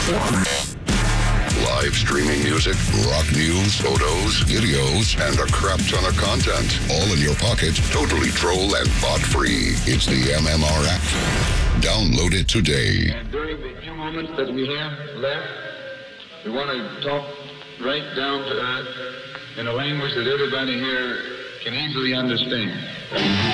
Live streaming music, rock news, photos, videos, and a crap ton of content. All in your pocket, totally troll and bot free. It's the MMR app. Download it today. And during the few moments that we have left, we want to talk right down to earth in a language that everybody here can easily understand.